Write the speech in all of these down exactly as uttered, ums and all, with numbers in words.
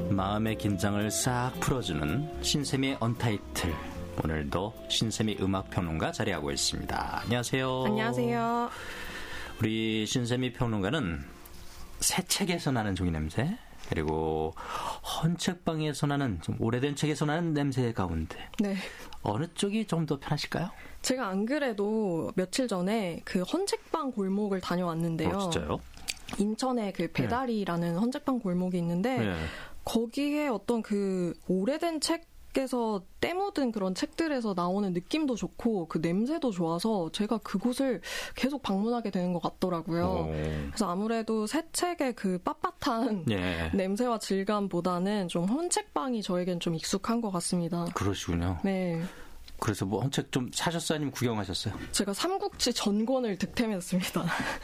마음의 긴장을 싹 풀어주는 신샘의 언타이틀. 오늘도 신샘이 음악평론가 자리하고 있습니다. 안녕하세요. 안녕하세요. 우리 신샘이 평론가는 새 책에서 나는 종이 냄새, 그리고 헌책방에서 나는 좀 오래된 책에서 나는 냄새 가운데 네. 어느 쪽이 좀 더 편하실까요? 제가 안 그래도 며칠 전에 그 헌책방 골목을 다녀왔는데요. 어, 진짜요? 인천에 그 배다리라는 네. 헌책방 골목이 있는데 네. 거기에 어떤 그 오래된 책에서 때 묻은 그런 책들에서 나오는 느낌도 좋고 그 냄새도 좋아서 제가 그곳을 계속 방문하게 되는 것 같더라고요. 오. 그래서 아무래도 새 책의 그 빳빳한 예. 냄새와 질감보다는 좀 헌책방이 저에겐 좀 익숙한 것 같습니다. 그러시군요. 네. 그래서 뭐 헌책 좀 사셨어요? 아니면 구경하셨어요? 제가 삼국지 전권을 득템했습니다.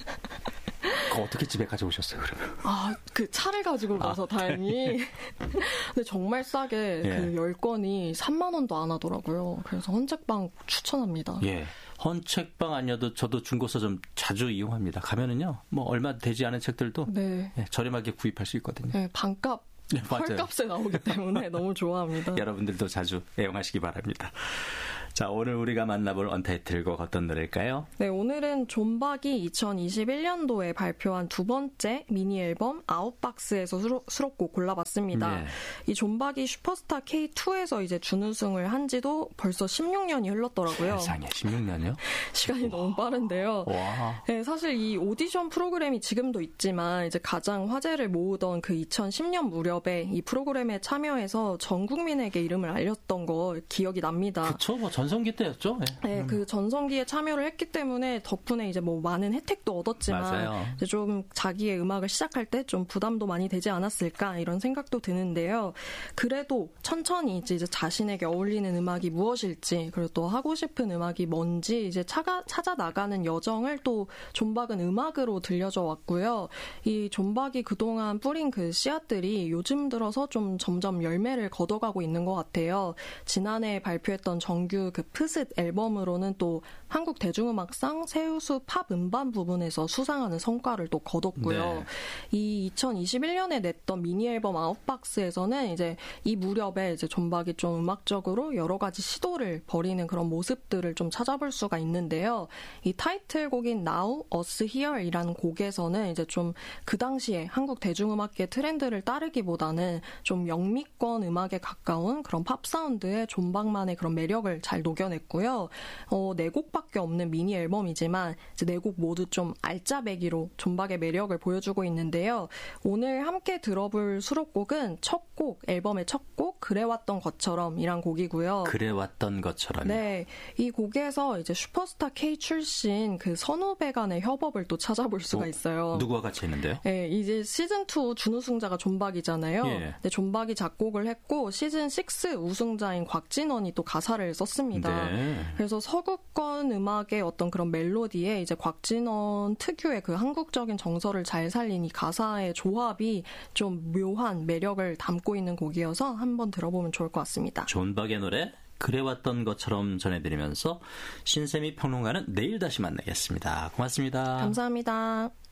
그거 어떻게 집에 가져오셨어요, 그러면? 아, 그 차를 가지고 가서 아, 다행히. 근데 정말 싸게 예. 그 열 권이 삼만 원도 안 하더라고요. 그래서 헌책방 추천합니다. 예. 헌책방 아니어도 저도 중고서점 자주 이용합니다. 가면은요, 뭐 얼마 되지 않은 책들도 네. 예, 저렴하게 구입할 수 있거든요. 네, 반값. 네, 헐값에 나오기 때문에 너무 좋아합니다. 여러분들도 자주 애용하시기 바랍니다. 자, 오늘 우리가 만나볼 언타이틀곡 어떤 노래일까요? 네, 오늘은 존박이 이천이십일 년도에 발표한 두 번째 미니 앨범 아웃박스에서 수록, 수록곡 골라봤습니다. 네. 이 존박이 슈퍼스타 케이 투에서 이제 준우승을 한 지도 벌써 십육 년이 흘렀더라고요. 세상에, 십육 년이요? 시간이 와. 너무 빠른데요. 와. 네, 사실 이 오디션 프로그램이 지금도 있지만 이제 가장 화제를 모으던 그 이천십 년 무렵 이 프로그램에 참여해서 전 국민에게 이름을 알렸던 거 기억이 납니다. 그렇죠. 뭐 전성기 때였죠. 네, 네 음. 그 전성기에 참여를 했기 때문에 덕분에 이제 뭐 많은 혜택도 얻었지만 맞아요. 이제 좀 자기의 음악을 시작할 때 좀 부담도 많이 되지 않았을까 이런 생각도 드는데요. 그래도 천천히 이제 자신에게 어울리는 음악이 무엇일지 그리고 또 하고 싶은 음악이 뭔지 이제 찾아, 찾아 나가는 여정을 또 존박은 음악으로 들려줘 왔고요. 이 존박이 그동안 뿌린 그 씨앗들이 요 요즘 들어서 좀 점점 열매를 거둬가고 있는 것 같아요. 지난해 발표했던 정규 그 푸스 앨범으로는 또 한국 대중음악상 최우수 팝 음반 부분에서 수상하는 성과를 또 거뒀고요. 네. 이 이천이십일 년에 냈던 미니 앨범 아웃박스에서는 이제 이 무렵에 이제 존박이 좀 음악적으로 여러 가지 시도를 벌이는 그런 모습들을 좀 찾아볼 수가 있는데요. 이 타이틀곡인 Now Us Here이라는 곡에서는 이제 좀 그 당시에 한국 대중음악계 트렌드를 따르기보다 보다는 좀 영미권 음악에 가까운 그런 팝 사운드의 존박만의 그런 매력을 잘 녹여냈고요. 어, 네 곡밖에 없는 미니 앨범이지만 이제 네 곡 모두 좀 알짜배기로 존박의 매력을 보여주고 있는데요. 오늘 함께 들어볼 수록곡은 첫 곡, 앨범의 첫 곡, 그래왔던 것처럼이란 곡이고요. 그래왔던 것처럼. 네, 이 곡에서 이제 슈퍼스타 K 출신 그 선후배 간의 협업을 또 찾아볼 수가 있어요. 어, 누구와 같이 했는데요? 네, 이제 시즌 투 준우승자가 존박이잖아요. 예. 근데 존박이 작곡을 했고 시즌 육 우승자인 곽진원이 또 가사를 썼습니다. 네. 그래서 서구권 음악의 어떤 그런 멜로디에 이제 곽진원 특유의 그 한국적인 정서를 잘 살린 이 가사의 조합이 좀 묘한 매력을 담고 있는 곡이어서 한번 들어보면 좋을 것 같습니다. 존박의 노래 그래왔던 것처럼 전해드리면서 신샘이 평론가는 내일 다시 만나겠습니다. 고맙습니다. 감사합니다.